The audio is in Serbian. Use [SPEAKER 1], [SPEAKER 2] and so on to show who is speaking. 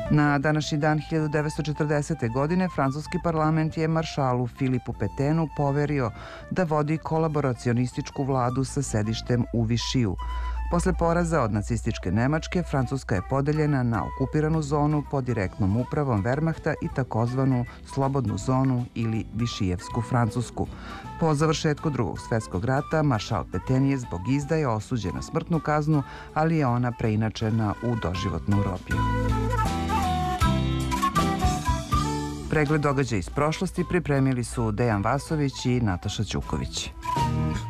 [SPEAKER 1] Na današnji dan 1940. godine francuski parlament je maršalu Filipu Petenu poverio da vodi kolaboracionističku vladu sa sedištem u Višiju. Posle poraza od nacističke Nemačke, Francuska je podeljena na okupiranu zonu pod direktnom upravom Wehrmachta i takozvanu slobodnu zonu ili Višijevsku Francusku. Po završetku Drugog svjetskog rata, maršal Peten je zbog izdaje osuđen na smrtnu kaznu, ali je ona preinačena u doživotnu robiju. Pregled događaja iz prošlosti pripremili su Dejan Vasović i Nataša Ćuković.